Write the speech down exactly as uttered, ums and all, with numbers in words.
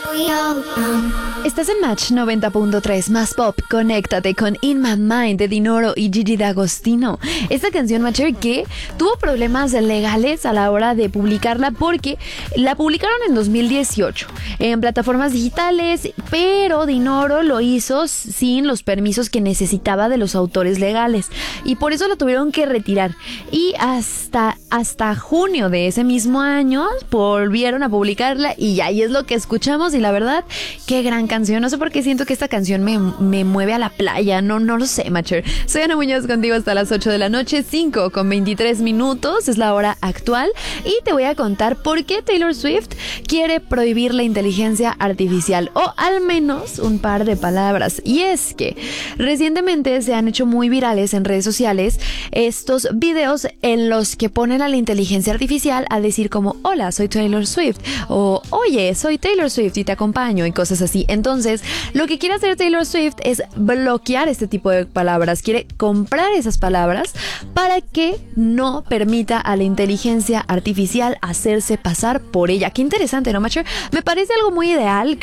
Estás en Match noventa punto tres más pop. Conéctate con In My Mind de Dinoro y Gigi D'Agostino. Esta canción, Matcher, que tuvo problemas legales a la hora de publicarla porque la publicaron en dos mil dieciocho en plataformas digitales, pero Dinoro lo hizo sin los permisos que necesitaba de los autores legales y por eso lo tuvieron que retirar. Y hasta, hasta junio de ese mismo año volvieron a publicarla y ahí es lo que escuchamos. Y la verdad, qué gran canción. No sé por qué siento que esta canción me, me mueve a la playa. No, no lo sé, Matcher. Soy Ana Muñoz contigo hasta las ocho de la noche, cinco con veintitrés minutos. Es la hora actual. Y te voy a contar por qué Taylor Swift quiere prohibir la inteligencia artificial. O al menos un par de palabras. Y es que recientemente se han hecho muy virales en redes sociales estos videos en los que ponen a la inteligencia artificial a decir como: hola, soy Taylor Swift. O oye, soy Taylor Swift y te acompaño, y cosas así. Entonces, lo que quiere hacer Taylor Swift es bloquear este tipo de palabras. Quiere comprar esas palabras para que no permita a la inteligencia artificial hacerse pasar por ella. Qué interesante, ¿no, Matcher? Me parece algo muy ideal.